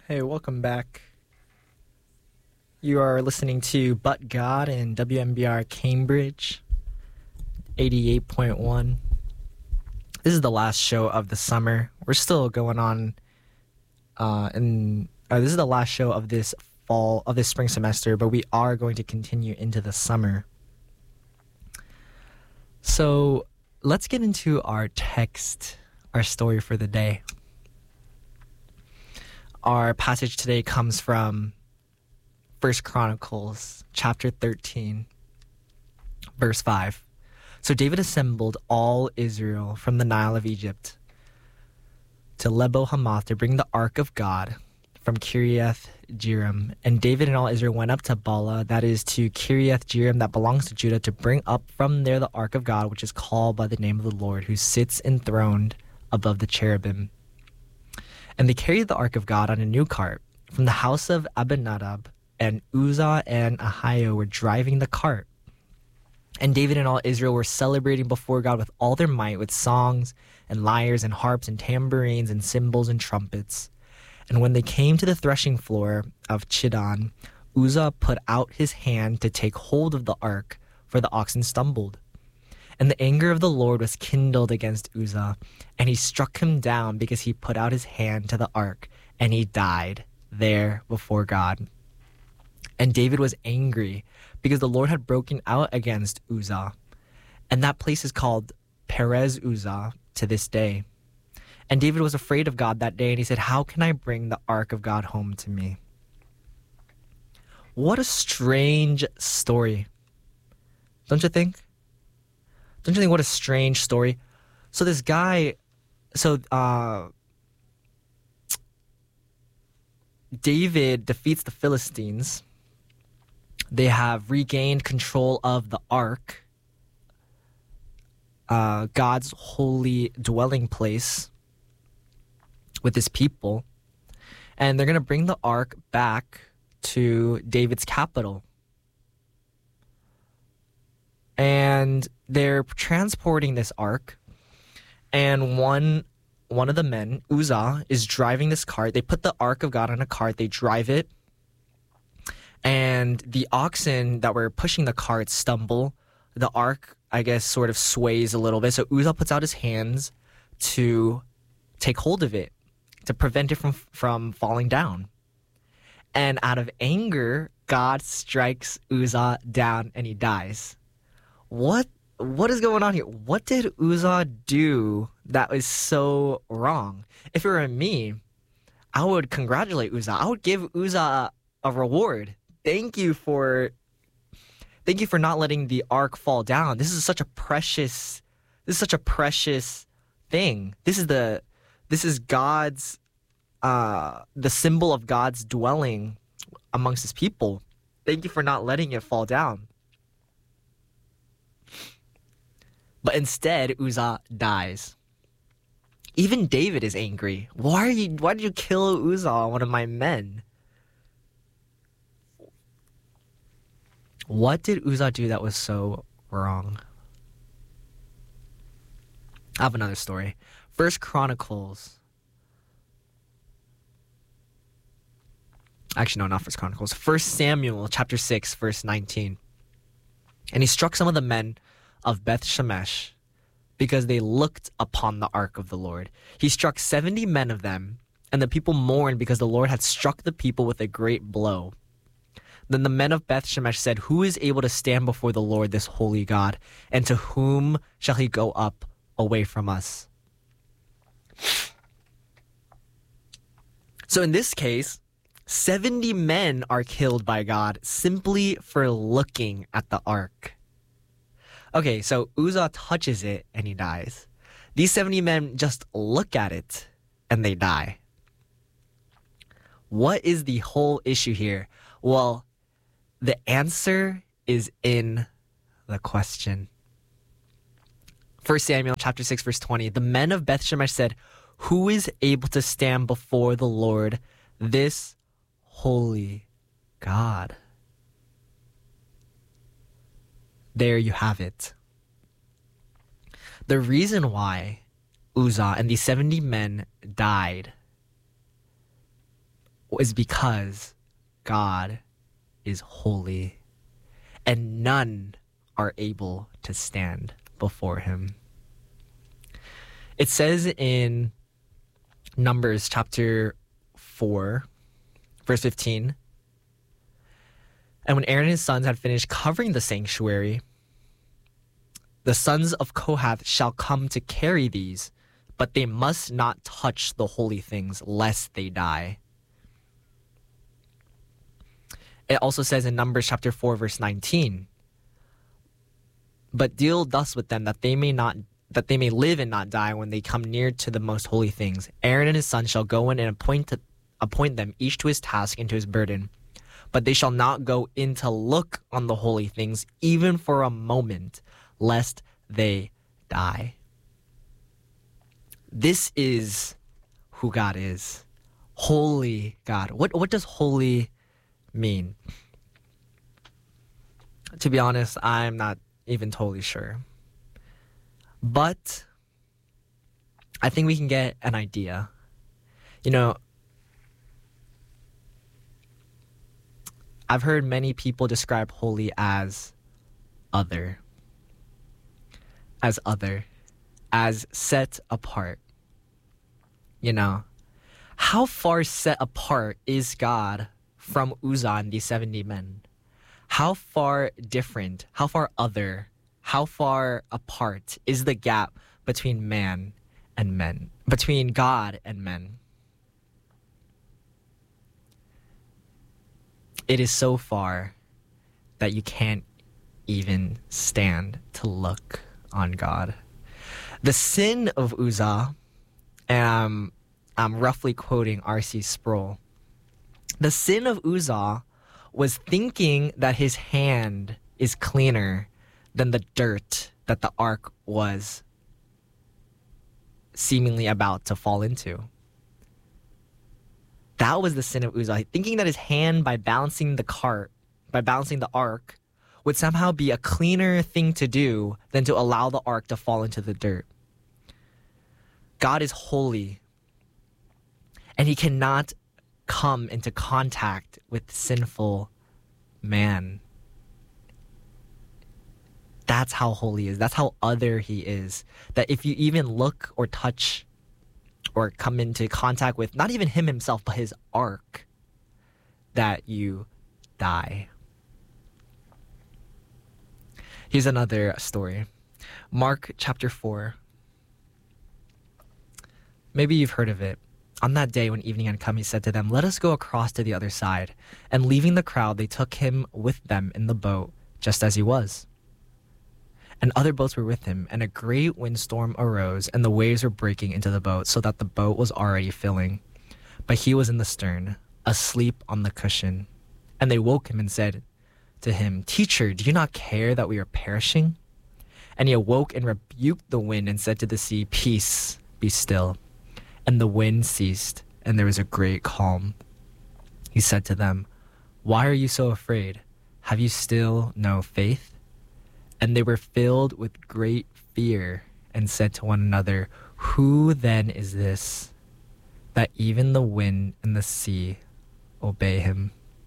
Hey, welcome back. You are listening to But God in WMBR Cambridge 88.1. This is the last show of the summer. We're still going on this is the last show of this spring semester, but we are going to continue into the summer. So, let's get into our text, our story for the day. Our passage today comes from 1 Chronicles chapter 13, verse 5. So David assembled all Israel from the Nile of Egypt to Lebo Hamath to bring the ark of God from Kiriath Jearim. And David and all Israel went up to Bala, that is to Kiriath Jearim, that belongs to Judah, to bring up from there the ark of God, which is called by the name of the Lord, who sits enthroned above the cherubim. And they carried the ark of God on a new cart from the house of Abinadab, and Uzzah and Ahio were driving the cart. And David and all Israel were celebrating before God with all their might, with songs and lyres and harps and tambourines and cymbals and trumpets. And when they came to the threshing floor of Chidon, Uzzah put out his hand to take hold of the ark, for the oxen stumbled. And the anger of the Lord was kindled against Uzzah, and he struck him down because he put out his hand to the ark, and he died there before God. And David was angry because the Lord had broken out against Uzzah, and that place is called Perez Uzzah to this day. And David was afraid of God that day, and he said, "How can I bring the ark of God home to me?" What a strange story. Don't you think? Don't you think what a strange story? So this guy, David defeats the Philistines. They have regained control of the ark, God's holy dwelling place with his people. And they're going to bring the ark back to David's capital. And they're transporting this ark, and one of the men, Uzzah, is driving this cart. They put the ark of God on a cart, they drive it, and the oxen that were pushing the cart stumble. The ark, I guess, sort of sways a little bit, so Uzzah puts out his hands to take hold of it, to prevent it from falling down. And out of anger, God strikes Uzzah down, and he dies. What is going on here? What did Uzzah do that was so wrong? If it were me, I would congratulate Uzzah. I would give Uzzah a reward. Thank you for not letting the ark fall down. This is such a precious thing. This is God's the symbol of God's dwelling amongst his people. Thank you for not letting it fall down. But instead, Uzzah dies. Even David is angry. Why did you kill Uzzah, one of my men? What did Uzzah do that was so wrong? I have another story. 1 Chronicles. Actually, no, not 1 Chronicles. 1 Samuel chapter 6, verse 19. And he struck some of the men of Beth Shemesh because they looked upon the ark of the Lord. He struck 70 men of them, and the people mourned because the Lord had struck the people with a great blow. Then the men of Beth Shemesh said, "Who is able to stand before the Lord, this holy God? And to whom shall he go up away from us?" So in this case, 70 men are killed by God simply for looking at the ark. Okay, so Uzzah touches it and he dies. These 70 men just look at it and they die. What is the whole issue here? Well, the answer is in the question. 1 Samuel chapter 6, verse 20. The men of Beth Shemesh said, "Who is able to stand before the Lord, this holy God?" There you have it. The reason why Uzzah and these 70 men died is because God is holy, and none are able to stand before him. It says in Numbers chapter 4, verse 15, and when Aaron and his sons had finished covering the sanctuary, the sons of Kohath shall come to carry these, but they must not touch the holy things, lest they die. It also says in Numbers chapter 4, verse 19, but deal thus with them that they may live and not die when they come near to the most holy things. Aaron and his sons shall go in and appoint them each to his task and to his burden. But they shall not go in to look on the holy things, even for a moment, lest they die. This is who God is. Holy God. What does holy mean? To be honest, I'm not even totally sure. But I think we can get an idea. You know, I've heard many people describe holy as other, as set apart. You know, how far set apart is God from Uzzah and these 70 men? How far different, how far other, how far apart is the gap between man and men, between God and men? It is so far that you can't even stand to look on God. The sin of Uzzah, I'm roughly quoting R.C. Sproul. The sin of Uzzah was thinking that his hand is cleaner than the dirt that the ark was seemingly about to fall into. That was the sin of Uzzah, thinking that his hand, by balancing the ark, would somehow be a cleaner thing to do than to allow the ark to fall into the dirt. God is holy, and he cannot come into contact with sinful man. That's how holy he is. That's how other he is. That if you even look or touch or come into contact with not even him himself, but his ark, that you die. Here's another story. Mark chapter 4. Maybe you've heard of it. On that day when evening had come, he said to them, "Let us go across to the other side." And leaving the crowd, they took him with them in the boat, just as he was. And other boats were with him, and a great windstorm arose, and the waves were breaking into the boat, so that the boat was already filling. But he was in the stern, asleep on the cushion. And they woke him and said to him, "Teacher, do you not care that we are perishing?" And he awoke and rebuked the wind and said to the sea, "Peace, be still." And the wind ceased, and there was a great calm. He said to them, "Why are you so afraid? Have you still no faith?" And they were filled with great fear and said to one another, "Who then is this, that even the wind and the sea obey him?"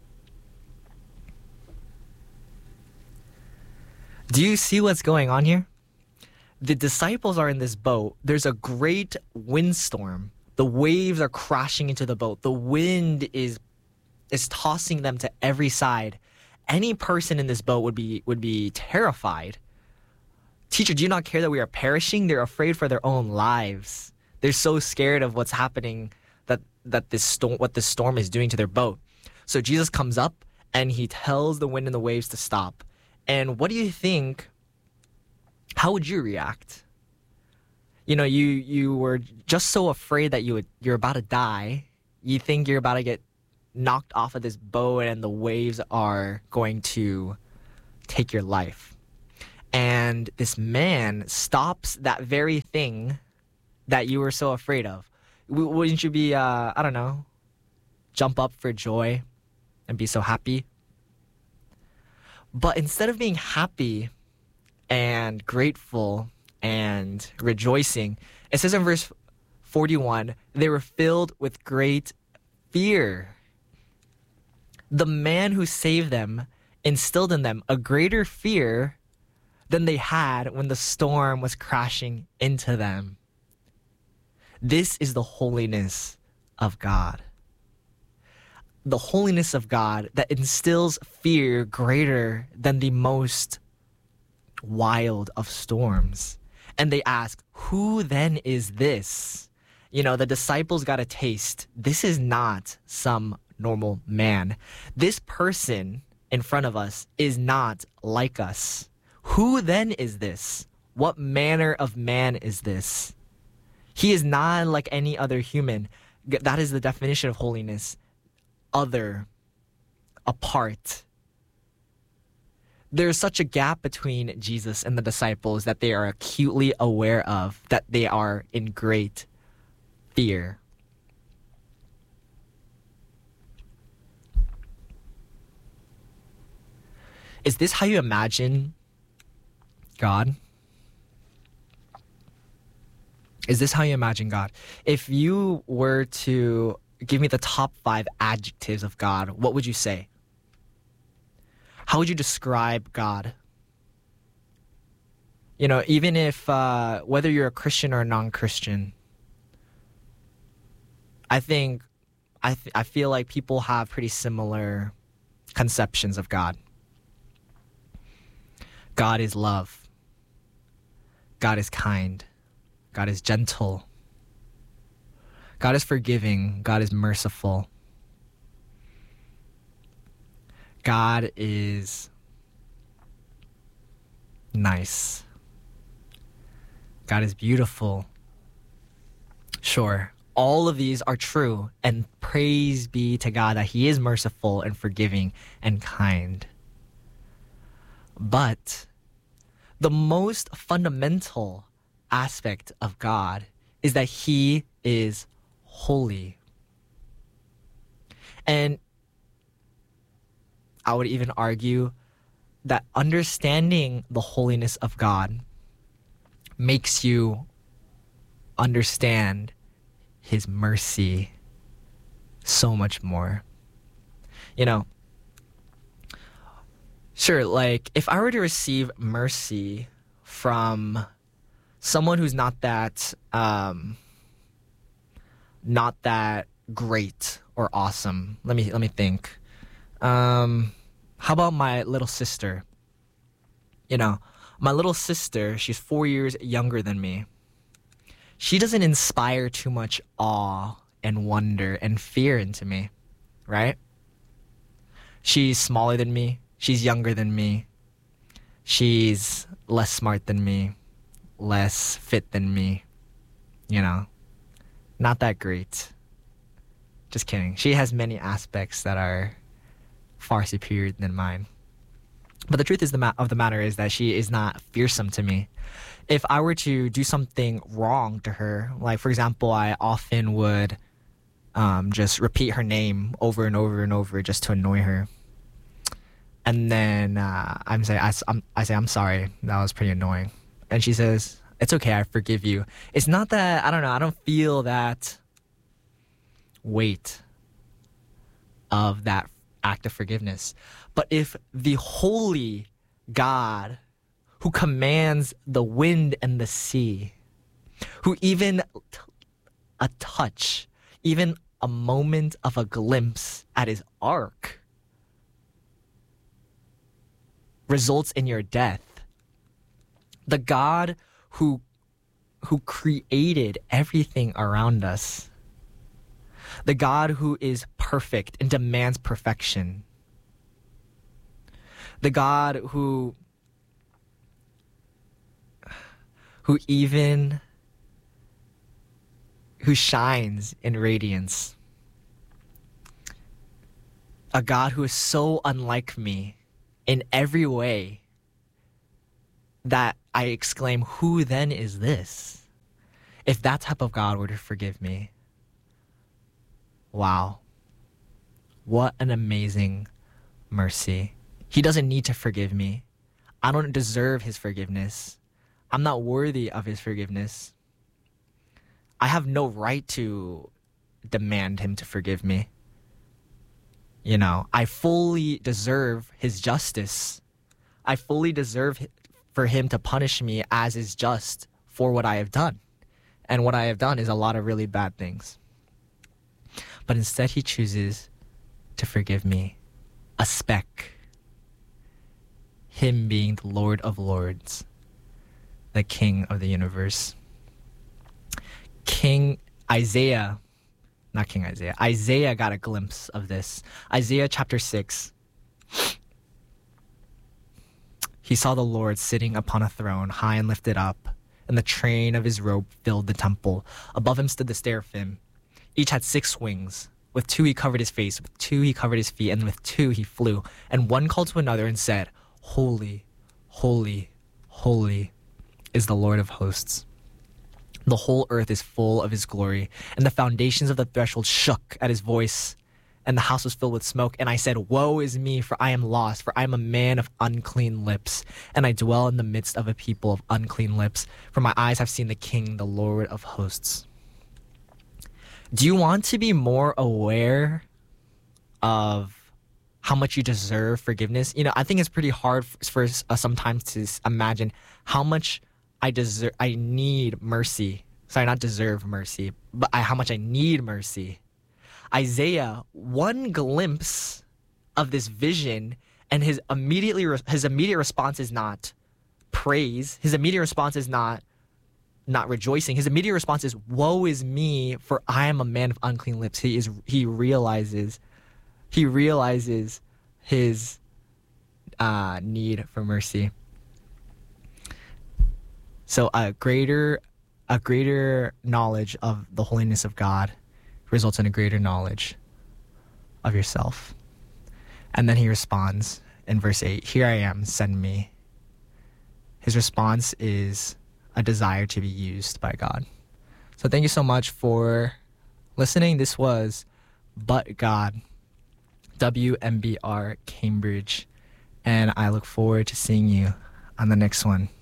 Do you see what's going on here? The disciples are in this boat. There's a great windstorm. The waves are crashing into the boat. The wind is tossing them to every side. Any person in this boat would be terrified. "Teacher, do you not care that we are perishing?" They're afraid for their own lives. They're so scared of what's happening, what this storm is doing to their boat. So Jesus comes up and he tells the wind and the waves to stop. And what do you think? How would you react? You know, you were just so afraid that you're about to die. You think you're about to get knocked off of this boat and the waves are going to take your life. And this man stops that very thing that you were so afraid of. Wouldn't you be, jump up for joy and be so happy? But instead of being happy and grateful and rejoicing, it says in verse 41, they were filled with great fear The man who saved them instilled in them a greater fear than they had when the storm was crashing into them. This is the holiness of God. The holiness of God that instills fear greater than the most wild of storms. And they ask, who then is this? You know, the disciples got a taste. This is not some normal man. This person in front of us is not like us. Who then is this? What manner of man is this? He is not like any other human. That is the definition of holiness. Other, apart. There's such a gap between Jesus and the disciples that they are acutely aware of, that they are in great fear. Is this how you imagine God? Is this how you imagine God? If you were to give me the top 5 adjectives of God, what would you say? How would you describe God? You know, even if, whether you're a Christian or a non-Christian, I feel like people have pretty similar conceptions of God. God is love. God is kind. God is gentle. God is forgiving. God is merciful. God is nice. God is beautiful. Sure, all of these are true, and praise be to God that He is merciful and forgiving and kind. But the most fundamental aspect of God is that He is holy. And I would even argue that understanding the holiness of God makes you understand His mercy so much more. You know, sure, like if I were to receive mercy from someone who's not that great or awesome, let me think. How about my little sister? You know, my little sister, she's 4 years younger than me. She doesn't inspire too much awe and wonder and fear into me, right? She's smaller than me. She's younger than me. She's less smart than me, less fit than me. You know, not that great. Just kidding. She has many aspects that are far superior than mine. But the truth is of the matter is that she is not fearsome to me. If I were to do something wrong to her, like for example, I often would just repeat her name over and over and over just to annoy her. And then I say, I'm sorry, that was pretty annoying. And she says, it's okay, I forgive you. It's not that, I don't feel that weight of that act of forgiveness. But if the holy God who commands the wind and the sea, who even a touch, even a moment of a glimpse at His ark results in your death, the God who created everything around us, the God who is perfect and demands perfection, the God who shines in radiance, a God who is so unlike me in every way that I exclaim, who then is this? If that type of God were to forgive me, wow, what an amazing mercy. He doesn't need to forgive me. I don't deserve His forgiveness. I'm not worthy of His forgiveness. I have no right to demand Him to forgive me. I fully deserve his justice. I fully deserve for him to punish me as is just for what I have done. And what I have done is a lot of really bad things. But instead he chooses to forgive me. A speck. Him being the Lord of Lords, the King of the universe. Isaiah got a glimpse of this. Isaiah chapter 6. He saw the Lord sitting upon a throne, high and lifted up, and the train of his robe filled the temple. Above him stood the seraphim. Each had 6 wings. With 2 he covered his face, with 2 he covered his feet, and with 2 he flew. And one called to another and said, Holy, holy, holy is the Lord of hosts. The whole earth is full of his glory. And the foundations of the threshold shook at his voice, and the house was filled with smoke. And I said, Woe is me, for I am lost, for I am a man of unclean lips, and I dwell in the midst of a people of unclean lips. For my eyes have seen the King, the Lord of hosts. Do you want to be more aware of how much you deserve forgiveness? I think it's pretty hard for sometimes to imagine how much I need mercy. Sorry, not deserve mercy, but how much I need mercy. Isaiah, one glimpse of this vision, and his immediate response is not praise. His immediate response is not rejoicing. His immediate response is, Woe is me, for I am a man of unclean lips. He realizes his need for mercy. So a greater knowledge of the holiness of God results in a greater knowledge of yourself. And then he responds in verse 8, Here I am, send me. His response is a desire to be used by God. So thank you so much for listening. This was But God, WMBR Cambridge, and I look forward to seeing you on the next one.